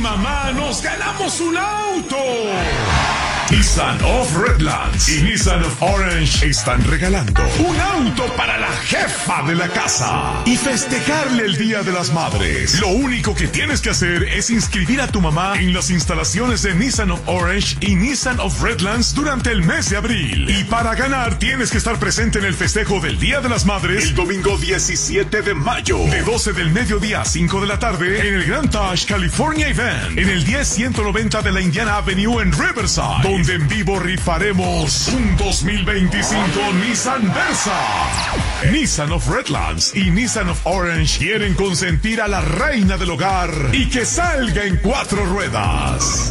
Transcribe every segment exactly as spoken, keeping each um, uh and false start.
mamá, nos ganamos un auto. Nissan of Redlands y Nissan of Orange están regalando un auto para la jefa de la casa y festejarle el Día de las Madres. Lo único que tienes que hacer es inscribir a tu mamá en las instalaciones de Nissan of Orange y Nissan of Redlands durante el mes de abril. Y para ganar tienes que estar presente en el festejo del Día de las Madres el domingo diecisiete de mayo, de doce del mediodía a cinco de la tarde en el Grand Taj California Event, en el diez ciento noventa de la Indiana Avenue en Riverside, donde en vivo rifaremos un dos mil veinticinco Nissan Versa. Nissan of Redlands y Nissan of Orange quieren consentir a la reina del hogar y que salga en cuatro ruedas.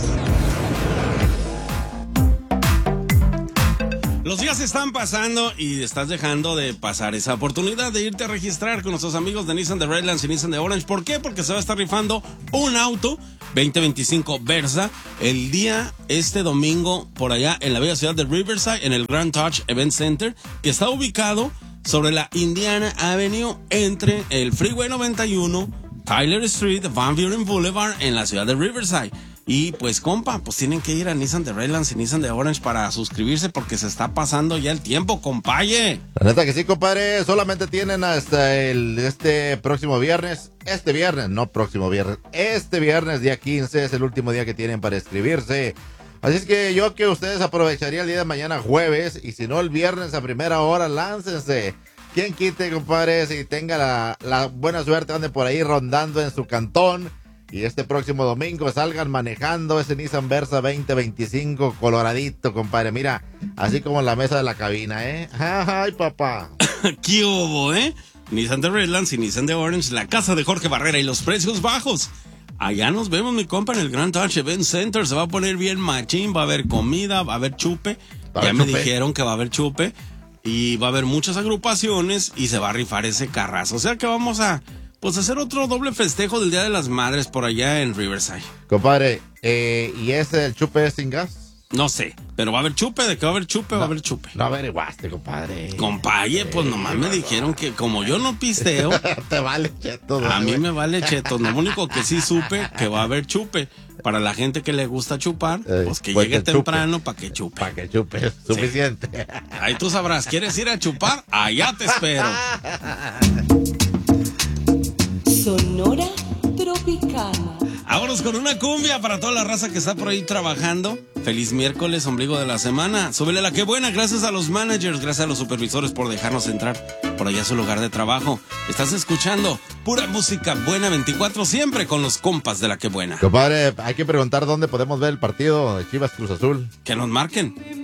Los días están pasando y estás dejando de pasar esa oportunidad de irte a registrar con nuestros amigos de Nissan de Redlands y Nissan de Orange. ¿Por qué? Porque se va a estar rifando un auto veinte veinticinco Versa el día este domingo por allá en la bella ciudad de Riverside, en el Grand Taj Event Center, que está ubicado sobre la Indiana Avenue entre el Freeway noventa y uno, Tyler Street, Van Buren Boulevard en la ciudad de Riverside. Y pues, compa, pues tienen que ir a Nissan de Redlands y Nissan de Orange para suscribirse porque se está pasando ya el tiempo, compaye. La neta que sí, compadre. Solamente tienen hasta el este próximo viernes. Este viernes, no próximo viernes. Este viernes, día quince, es el último día que tienen para inscribirse. Así es que yo que ustedes aprovecharía el día de mañana jueves. Y si no, el viernes a primera hora, láncense. Quien quite, compadre, si tenga la, la buena suerte, ande por ahí rondando en su cantón. Y este próximo domingo salgan manejando ese Nissan Versa veinte veinticinco coloradito, compadre. Mira, así como en la mesa de la cabina, ¿eh? ¡Ay, papá! ¿Qué hubo, eh? Nissan de Redlands y Nissan de Orange, la casa de Jorge Barrera y los precios bajos. Allá nos vemos, mi compa, en el Grand Taj Event Center. Se va a poner bien machín, va a haber comida, va a haber chupe. Ya me chupe. Dijeron que va a haber chupe. Y va a haber muchas agrupaciones y se va a rifar ese carrazo. O sea que vamos a... pues hacer otro doble festejo del Día de las Madres por allá en Riverside. Compadre, eh, ¿y ese el chupe es sin gas? No sé, pero va a haber chupe, de que va a haber chupe, no, va a haber chupe. No averiguaste, compadre. Compaye, pues nomás me dijeron que como yo no pisteo... Te vale cheto. A mí me vale cheto, lo único que sí supe que va a haber chupe. Para la gente que le gusta chupar, eh, pues que pues llegue que temprano para que chupe. Para que chupe, es suficiente. Sí. Ahí tú sabrás, ¿quieres ir a chupar? Allá te espero. Sonora Tropicana. Vámonos con una cumbia para toda la raza que está por ahí trabajando. Feliz miércoles, ombligo de la semana. Súbele la que buena, gracias a los managers, gracias a los supervisores por dejarnos entrar por allá a su lugar de trabajo. Estás escuchando pura música buena veinticuatro, siempre con los compas de la que buena. Compadre, hay que preguntar dónde podemos ver el partido de Chivas Cruz Azul. Que nos marquen.